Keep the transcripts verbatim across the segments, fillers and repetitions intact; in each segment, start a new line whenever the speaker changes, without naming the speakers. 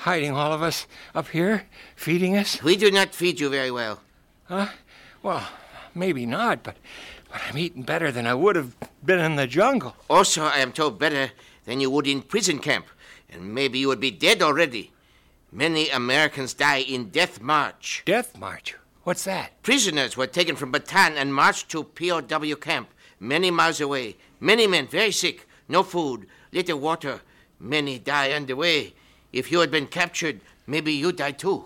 hiding all of us up here, feeding us?
We do not feed you very well.
Huh? Well, maybe not, but, but I'm eating better than I would have been in the jungle.
Also, I am told better than you would in prison camp, and maybe you would be dead already. Many Americans die in Death March.
Death March? What's that?
Prisoners were taken from Bataan and marched to P O W camp, many miles away. Many men very sick, no food, little water. Many die on the way. If you had been captured, maybe you died too.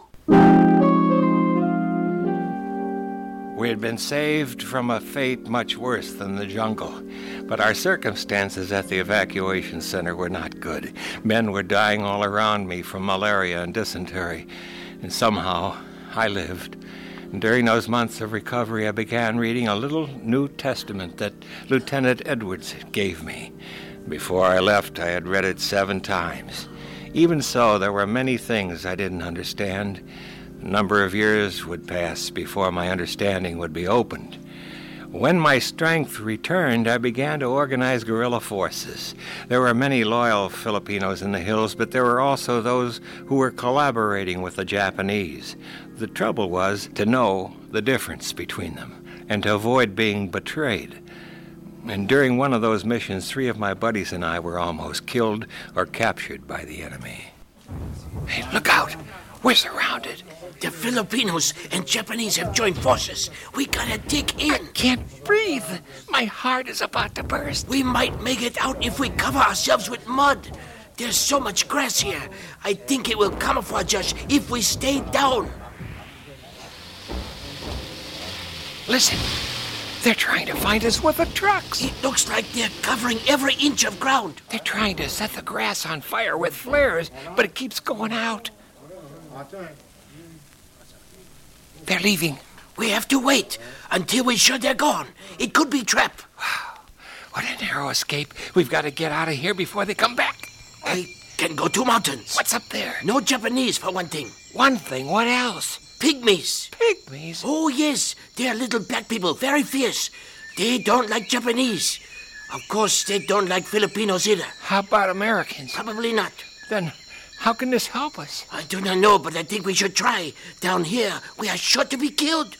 We had been saved from a fate much worse than the jungle, but our circumstances at the evacuation center were not good. Men were dying all around me from malaria and dysentery, and somehow I lived. And during those months of recovery, I began reading a little New Testament that Lieutenant Edwards gave me. Before I left, I had read it seven times. Even so, there were many things I didn't understand. A number of years would pass before my understanding would be opened. When my strength returned, I began to organize guerrilla forces. There were many loyal Filipinos in the hills, but there were also those who were collaborating with the Japanese. The trouble was to know the difference between them and to avoid being betrayed. And during one of those missions, three of my buddies and I were almost killed or captured by the enemy. Hey, look out! We're surrounded.
The Filipinos and Japanese have joined forces. We gotta dig in.
I can't breathe. My heart is about to burst.
We might make it out if we cover ourselves with mud. There's so much grass here. I think it will camouflage us if we stay down.
Listen. They're trying to find us with the trucks.
It looks like they're covering every inch of ground.
They're trying to set the grass on fire with flares, but it keeps going out. They're leaving.
We have to wait until we're sure they're gone. It could be trap.
Wow. What a narrow escape. We've got to get out of here before they come back.
I can go to mountains.
What's up there?
No Japanese, for one thing.
One thing? What else?
Pygmies.
Pygmies?
Oh, yes. They're little black people, very fierce. They don't like Japanese. Of course, they don't like Filipinos either.
How about Americans?
Probably not.
Then how can this help us?
I do not know, but I think we should try. Down here, we are sure to be killed.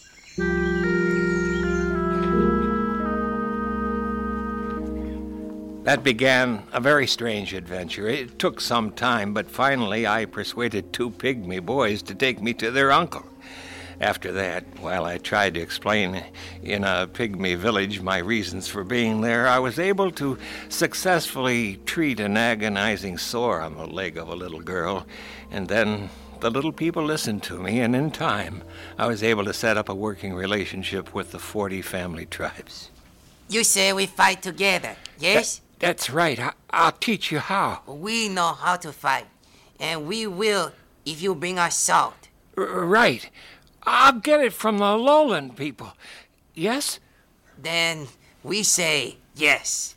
That began a very strange adventure. It took some time, but finally I persuaded two pygmy boys to take me to their uncle. After that, while I tried to explain in a pygmy village my reasons for being there, I was able to successfully treat an agonizing sore on the leg of a little girl, and then the little people listened to me, and in time, I was able to set up a working relationship with the forty family tribes.
You say we fight together, yes?
That, that's right. I, I'll teach you how.
We know how to fight, and we will if you bring us salt.
R- right. I'll get it from the lowland people. Yes?
Then we say yes.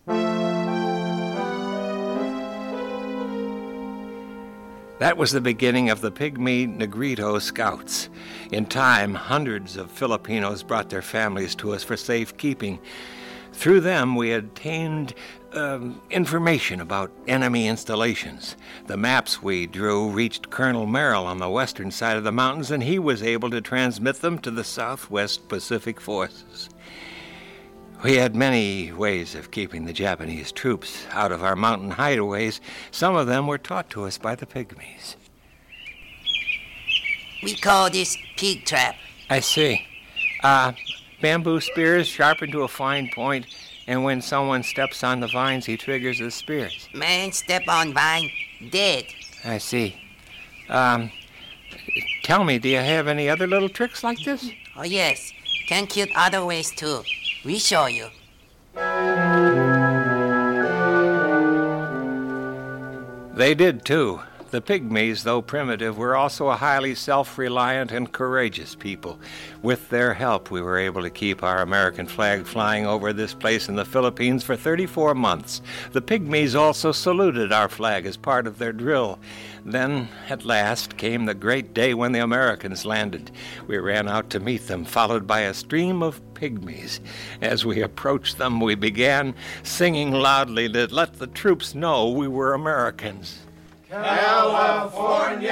That was the beginning of the Pygmy Negrito Scouts. In time, hundreds of Filipinos brought their families to us for safekeeping. Through them, we obtained um, information about enemy installations. The maps we drew reached Colonel Merrill on the western side of the mountains, and he was able to transmit them to the Southwest Pacific Forces. We had many ways of keeping the Japanese troops out of our mountain hideaways. Some of them were taught to us by the Pygmies.
We call this pig trap.
I see. Uh, bamboo spears sharpened to a fine point, and when someone steps on the vines, he triggers the spears.
Man step on vine, dead.
I see. Um, tell me, do you have any other little tricks like this?
Oh, yes. Can kill other ways, too. We show you.
They did, too. The Pygmies, though primitive, were also a highly self-reliant and courageous people. With their help, we were able to keep our American flag flying over this place in the Philippines for thirty-four months. The Pygmies also saluted our flag as part of their drill. Then, at last, came the great day when the Americans landed. We ran out to meet them, followed by a stream of Pygmies. As we approached them, we began singing loudly to let the troops know we were Americans.
California!